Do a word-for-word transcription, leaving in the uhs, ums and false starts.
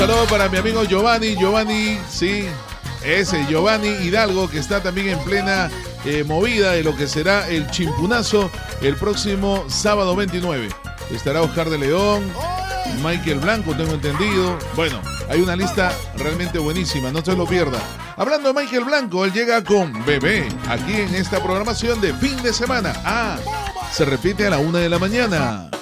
Saludos para mi amigo Giovanni, Giovanni, sí, ese Giovanni Hidalgo, que está también en plena eh, movida de lo que será el Chimpunazo el próximo sábado veintinueve. Estará Oscar de León, Michael Blanco, tengo entendido. Bueno, hay una lista realmente buenísima, no se lo pierda. Hablando de Michael Blanco, él llega con Bebé, aquí en esta programación de fin de semana. Ah, se repite a la una de la mañana.